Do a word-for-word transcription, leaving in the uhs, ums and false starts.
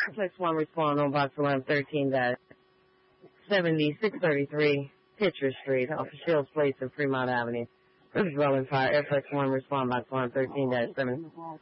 Flex one respond on box alarm thirteen seventy-six thirty-three Pitcher Street off of Shields Place and Fremont Avenue. This is Rolling Fire. Air Flex one respond box alarm thirteen seven